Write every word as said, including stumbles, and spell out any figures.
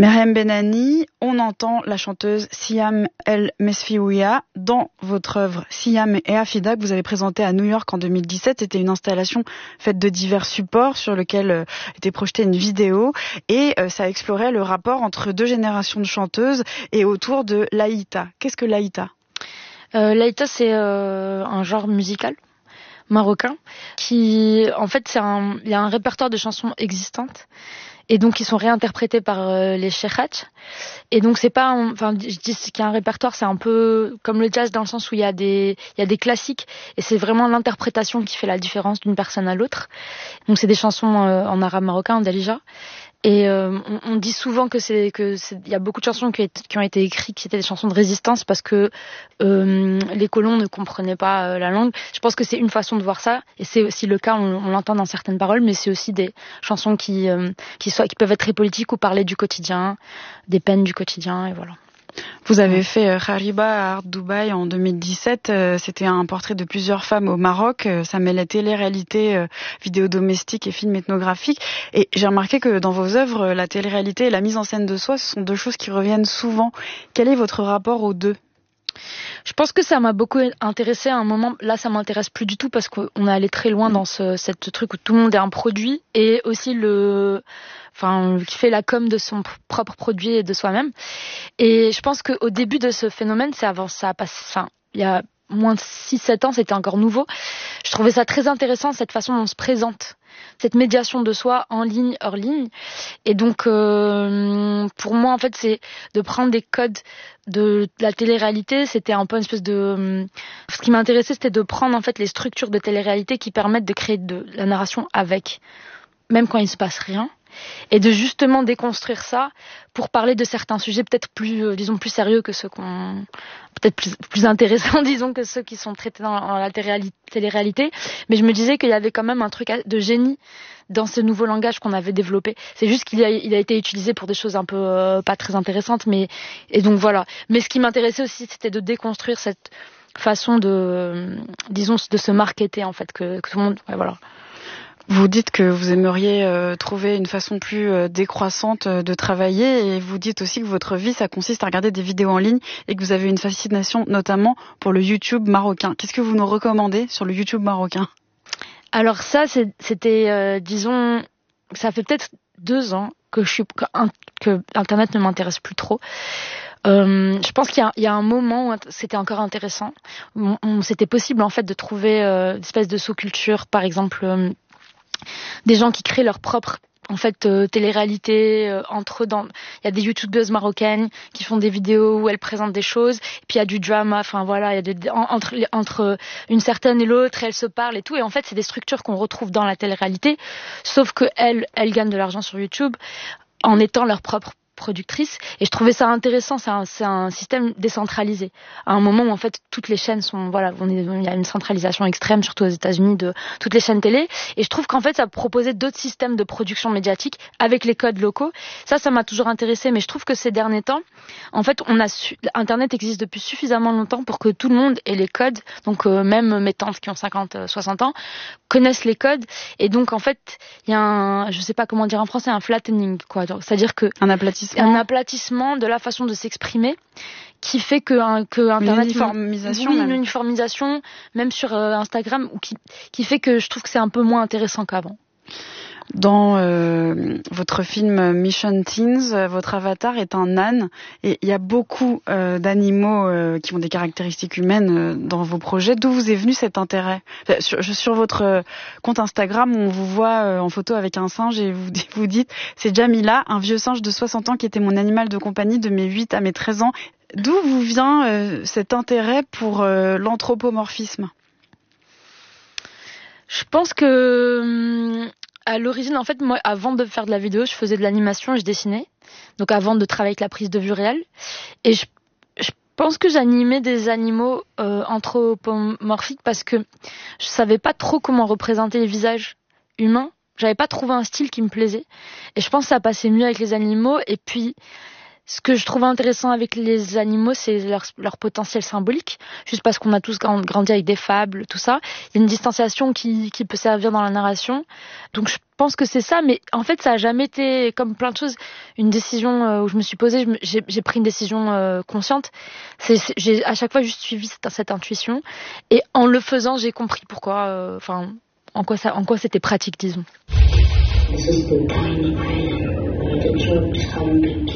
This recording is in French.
Meriem Benani, on entend la chanteuse Siam El Mesfioua dans votre œuvre Siam et Afida que vous avez présentée à New York en deux mille dix-sept. C'était une installation faite de divers supports sur lequel euh, était projetée une vidéo et euh, ça explorait le rapport entre deux générations de chanteuses et autour de l'Aïta. Qu'est-ce que l'Aïta ? euh, L'Aïta, c'est euh, un genre musical marocain qui, en fait, c'est un, il y a un répertoire de chansons existantes. Et donc ils sont réinterprétés par euh, les cheikhats. Et donc c'est pas, enfin je dis qu'il y a un répertoire, c'est un peu comme le jazz dans le sens où il y a des, il y a des classiques et c'est vraiment l'interprétation qui fait la différence d'une personne à l'autre. Donc c'est des chansons euh, en arabe marocain, en dalija. Et euh, on, on dit souvent que c'est que c'est, il y a beaucoup de chansons qui, qui ont été écrites qui étaient des chansons de résistance parce que euh, les colons ne comprenaient pas euh, la langue. Je pense que c'est une façon de voir ça et c'est aussi le cas, on, on l'entend dans certaines paroles, mais c'est aussi des chansons qui euh, qui soient qui peuvent être très politiques ou parler du quotidien, des peines du quotidien et voilà. Vous avez fait euh, Khariba à Art Dubaï en deux mille dix-sept. Euh, c'était un portrait de plusieurs femmes au Maroc. Euh, ça mêlait télé-réalité, euh, vidéo domestique et films ethnographiques. Et j'ai remarqué que dans vos œuvres, la télé-réalité et la mise en scène de soi, ce sont deux choses qui reviennent souvent. Quel est votre rapport aux deux ? Je pense que ça m'a beaucoup intéressé à un moment. Là, ça m'intéresse plus du tout parce qu'on est allé très loin dans ce cette truc où tout le monde est un produit et aussi le, enfin, qui fait la com de son propre produit et de soi-même. Et je pense qu'au début de ce phénomène, c'est avant ça passe. Enfin, il y a moins de six sept ans, c'était encore nouveau. Je trouvais ça très intéressant cette façon dont on se présente, cette médiation de soi en ligne, hors ligne. Et donc, euh, pour moi, en fait, c'est de prendre des codes de la télé-réalité. C'était un peu une espèce de... Ce qui m'intéressait, c'était de prendre en fait les structures de télé-réalité qui permettent de créer de la narration avec, même quand il se passe rien. Et de justement déconstruire ça pour parler de certains sujets peut-être plus, euh, disons, plus sérieux que ceux qu'on, peut-être plus, plus intéressants, disons, que ceux qui sont traités dans, dans la télé-réalité. Mais je me disais qu'il y avait quand même un truc de génie dans ce nouveau langage qu'on avait développé. C'est juste qu'il a, il a été utilisé pour des choses un peu euh, pas très intéressantes, mais et donc voilà. Mais ce qui m'intéressait aussi, c'était de déconstruire cette façon de, euh, disons, de se marketer en fait, que, que tout le monde, ouais, voilà. Vous dites que vous aimeriez euh, trouver une façon plus euh, décroissante euh, de travailler et vous dites aussi que votre vie, ça consiste à regarder des vidéos en ligne et que vous avez une fascination notamment pour le YouTube marocain. Qu'est-ce que vous nous recommandez sur le YouTube marocain ? Alors ça, c'est, c'était, euh, disons, ça fait peut-être deux ans que, je suis, que, que Internet ne m'intéresse plus trop. Euh, je pense qu'il y a, il y a un moment où c'était encore intéressant. Où, où c'était possible en fait de trouver euh, une espèce de sous-culture, par exemple... Euh, des gens qui créent leur propre en fait euh, télé-réalité euh, entre eux. Dans il y a des youtubeuses marocaines qui font des vidéos où elles présentent des choses et puis il y a du drama, enfin voilà, il y a des, en, entre entre une certaine et l'autre, elles se parlent et tout, et en fait c'est des structures qu'on retrouve dans la télé-réalité, sauf que elles elles gagnent de l'argent sur YouTube en étant leur propre productrice, et je trouvais ça intéressant. C'est un, c'est un système décentralisé à un moment où en fait toutes les chaînes sont, voilà, on est, il y a une centralisation extrême surtout aux États-Unis de toutes les chaînes télé, et je trouve qu'en fait ça proposait d'autres systèmes de production médiatique avec les codes locaux. Ça ça m'a toujours intéressé, mais je trouve que ces derniers temps en fait on a su, Internet existe depuis suffisamment longtemps pour que tout le monde ait les codes, donc euh, même mes tantes qui ont cinquante soixante ans connaissent les codes, et donc en fait il y a un, je sais pas comment dire en français, un flattening quoi, c'est-à-dire que un aplatissement un aplatissement de la façon de s'exprimer qui fait que, un, que Internet... Une uniformisation oui, même. une uniformisation, même sur euh, Instagram, ou qui, qui fait que je trouve que c'est un peu moins intéressant qu'avant. Dans euh, votre film Mission Teens, euh, votre avatar est un âne et il y a beaucoup euh, d'animaux euh, qui ont des caractéristiques humaines euh, dans vos projets. D'où vous est venu cet intérêt ? Enfin, sur, sur votre euh, compte Instagram, on vous voit euh, en photo avec un singe et vous, vous dites « C'est Jamila, un vieux singe de soixante ans qui était mon animal de compagnie de mes huit à mes treize ans. » D'où vous vient euh, cet intérêt pour euh, l'anthropomorphisme ? Je pense que... À l'origine, en fait, moi, avant de faire de la vidéo, je faisais de l'animation et je dessinais. Donc, avant de travailler avec la prise de vue réelle. Et je, je pense que j'animais des animaux euh, anthropomorphiques parce que je savais pas trop comment représenter les visages humains. J'avais pas trouvé un style qui me plaisait. Et je pense que ça passait mieux avec les animaux. Et puis, Ce que je trouve intéressant avec les animaux, c'est leur, leur potentiel symbolique. Juste parce qu'on a tous grandi avec des fables, tout ça. Il y a une distanciation qui, qui peut servir dans la narration. Donc je pense que c'est ça, mais en fait, ça a jamais été, comme plein de choses, une décision où je me suis posée, je me, j'ai, j'ai pris une décision euh, consciente. C'est, c'est, j'ai à chaque fois juste suivi cette, cette intuition. Et en le faisant, j'ai compris pourquoi, enfin, euh, en quoi ça, en quoi c'était pratique, disons.